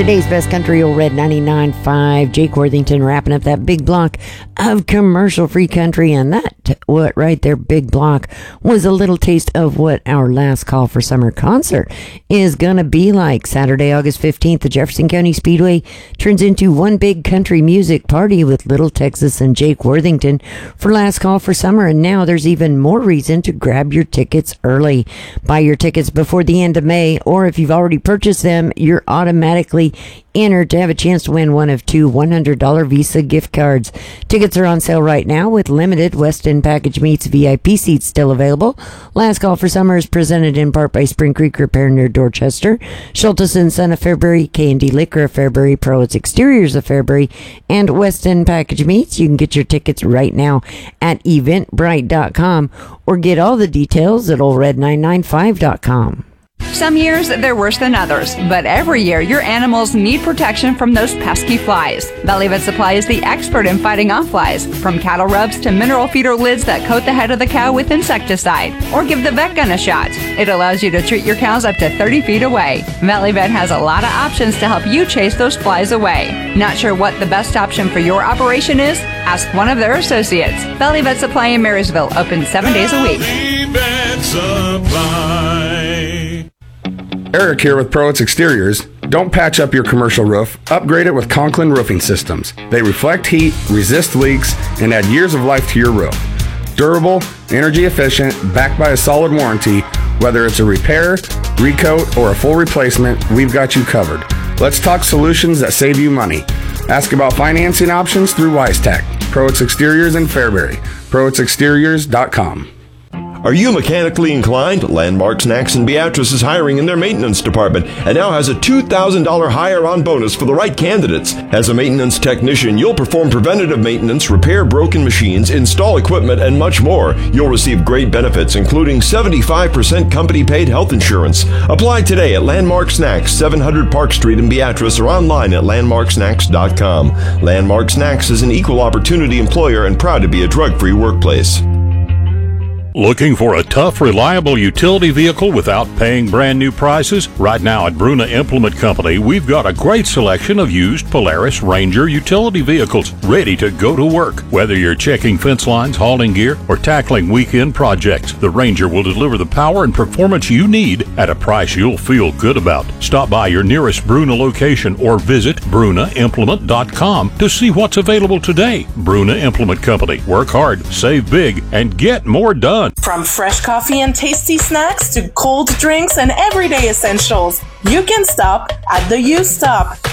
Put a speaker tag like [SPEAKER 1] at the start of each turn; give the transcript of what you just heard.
[SPEAKER 1] today's best country, Old Red 99.5. Jake Worthington wrapping up that big block of commercial-free country, and that, what right there, big block, was a little taste of what our last call for summer concert is going to be like. Saturday, August 15th, the Jefferson County Speedway turns into one big country music party with Little Texas and Jake Worthington for last call for summer, and now there's even more reason to grab your tickets early. Buy your tickets before the end of May, or if you've already purchased them, you're automatically entered to have a chance to win one of two $100 Visa gift cards. Tickets are on sale right now with limited Westin Package Meats VIP seats still available. Last Call for Summer is presented in part by Spring Creek Repair near Dorchester, Schultes and Son of Fairbury, K&D Liquor of Fairbury, Pro's Exteriors of Fairbury, and Westin Package Meats. You can get your tickets right now at eventbrite.com or get all the details at oldred995.com.
[SPEAKER 2] Some years, they're worse than others, but every year, your animals need protection from those pesky flies. Valley Vet Supply is the expert in fighting off flies, from cattle rubs to mineral feeder lids that coat the head of the cow with insecticide, or give the vet gun a shot. It allows you to treat your cows up to 30 feet away. Valley Vet has a lot of options to help you chase those flies away. Not sure what the best option for your operation is? Ask one of their associates. Valley Vet Supply in Marysville, open 7 days a week.
[SPEAKER 3] Valley Vet Supply.
[SPEAKER 4] Eric here with Pro's Exteriors. Don't patch up your commercial roof. Upgrade it with Conklin Roofing Systems. They reflect heat, resist leaks, and add years of life to your roof. Durable, energy efficient, backed by a solid warranty. Whether it's a repair, recoat, or a full replacement, we've got you covered. Let's talk solutions that save you money. Ask about financing options through WiseTech. Pro's Exteriors in Fairbury. ProXexteriors.com.
[SPEAKER 5] Are you mechanically inclined? Landmark Snacks in Beatrice is hiring in their maintenance department and now has a $2,000 hire-on bonus for the right candidates. As a maintenance technician, you'll perform preventative maintenance, repair broken machines, install equipment, and much more. You'll receive great benefits, including 75% company-paid health insurance. Apply today at Landmark Snacks, 700 Park Street in Beatrice, or online at landmarksnacks.com. Landmark Snacks is an equal opportunity employer and proud to be a drug-free workplace.
[SPEAKER 6] Looking for a tough, reliable utility vehicle without paying brand new prices? Right now at Bruna Implement Company, we've got a great selection of used Polaris Ranger utility vehicles ready to go to work. Whether you're checking fence lines, hauling gear, or tackling weekend projects, the Ranger will deliver the power and performance you need at a price you'll feel good about. Stop by your nearest Bruna location or visit brunaimplement.com to see what's available today. Bruna Implement Company. Work hard, save big, and get more done.
[SPEAKER 7] From fresh coffee and tasty snacks to cold drinks and everyday essentials, you can stop at the U Stop.